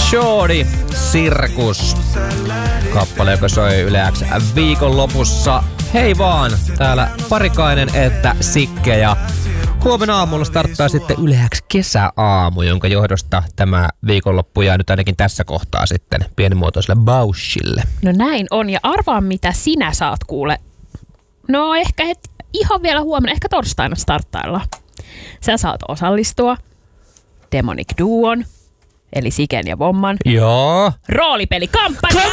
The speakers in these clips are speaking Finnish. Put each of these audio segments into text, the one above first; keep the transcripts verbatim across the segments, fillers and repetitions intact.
Shorty Sirkus. Kappale, joka soi Yle X viikonlopussa. Hei vaan, täällä Parikainen että Sikke ja huomenna aamulla starttaa sitten Yle X kesäaamu, jonka johdosta tämä viikonloppu jää nyt ainakin tässä kohtaa sitten pienimuotoiselle bauschille. No näin on, ja arvaa mitä sinä saat kuule. No ehkä et ihan vielä huomenna, ehkä torstaina starttaillaan. Sä saat osallistua Demonic Duon, eli Siken ja Vomman Joo. roolipelikampanjaan!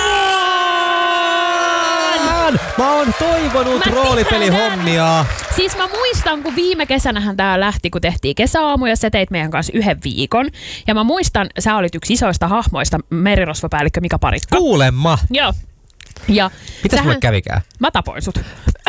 Mä oon toivonut mä roolipelihommia. Siis mä muistan, kun viime kesänähän tää lähti, kun tehtiin kesäaamu ja sä teit meidän kanssa yhden viikon. Ja mä muistan, sä olit yksi isoista hahmoista, merirosvopäällikkö Mika Parikka. Kuulemma. Joo. Ja mitäs sähän... mulle kävikään? Mä tapoin sut.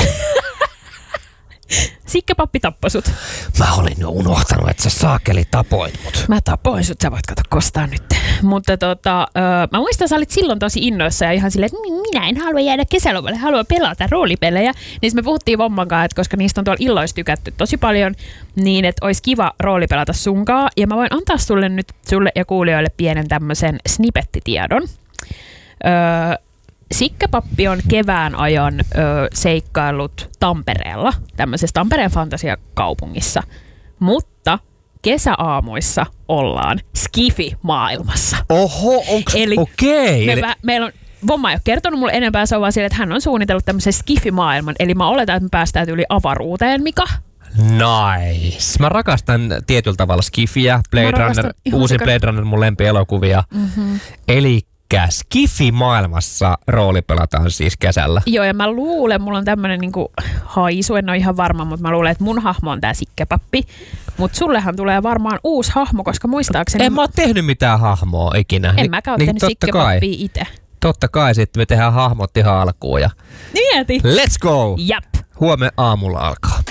Sikkepappi tappoi sut. Mä olin jo unohtanut, että sä saakeli tapoit mut. Mä tapoin sut, sä voit kato kostaa nyt. Mutta tota, öö, mä muistan, sä olit silloin tosi innoissa ja ihan silleen, että minä en halua jäädä kesälomalle, haluan pelata roolipelejä. Niin me puhuttiin Vomman kanssa, että koska niistä on tuolla illoissa tykätty tosi paljon, niin että olisi kiva roolipelata sunkaan. Ja mä voin antaa sulle nyt, sulle ja kuulijoille pienen tämmöisen snipettitiedon. Öö, Sikkepappi on kevään ajan ö, seikkaillut Tampereella, tämmöisessä Tampereen fantasiakaupungissa, mutta kesäaamuissa ollaan Skifi-maailmassa. Oho, onks, Eli okei. Me, Eli... meillä on, Vomma ei ole kertonut mulle enempää, se on vaan sille, että hän on suunnitellut tämmöisen Skifi-maailman, eli mä oletan, että me päästään yli avaruuteen, Mika. Nice. Mä rakastan tietyllä tavalla Skifiä, Blade Runner, uusin sekä... Blade Runner mun lempielokuvia. Mm-hmm. Eli Skifi-maailmassa rooli pelataan siis kesällä. Joo, ja mä luulen, mulla on tämmönen niinku haisu, en ole ihan varma, mutta mä luulen, että mun hahmo on tää Sikkepappi. Mutta sullehan tulee varmaan uusi hahmo, koska muistaakseni... En mä oo tehnyt mitään hahmoa ikinä. En mäkään oo niin, tehnyt Sikkepappia itse. Totta kai sitten me tehdään hahmot ihan alkuun ja... Mieti! Let's go! Jap! Huomenna aamulla alkaa.